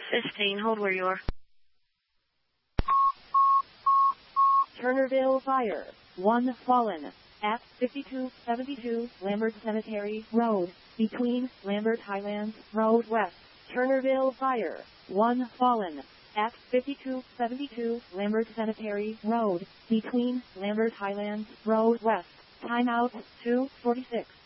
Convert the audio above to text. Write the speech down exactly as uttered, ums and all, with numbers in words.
fifteen, hold where you are. Turnerville Fire. One fallen. At fifty-two seventy-two Lambert Cemetery Road, between Lambert Highlands Road West. Turnerville Fire. One fallen. At fifty-two seventy-two Lambert Cemetery Road, between Lambert Highlands Road West. Timeout two forty-six.